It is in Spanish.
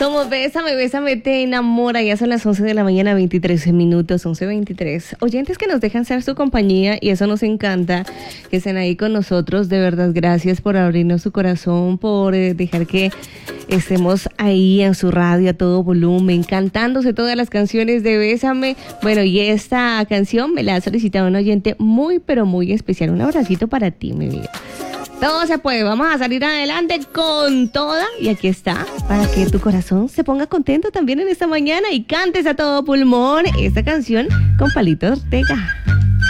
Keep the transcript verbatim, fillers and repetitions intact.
Somos Bésame, Bésame, te enamora. Ya son las once de la mañana, veintitrés minutos, once veintitrés. Oyentes que nos dejan ser su compañía y eso nos encanta, que estén ahí con nosotros. De verdad, gracias por abrirnos su corazón, por eh, dejar que estemos ahí en su radio a todo volumen, cantándose todas las canciones de Bésame. Bueno, y esta canción me la ha solicitado un oyente muy, pero muy especial. Un abracito para ti, mi vida. Todo se puede, vamos a salir adelante con toda y aquí está, para que tu corazón se ponga contento también en esta mañana y cantes a todo pulmón esta canción con Palito Ortega.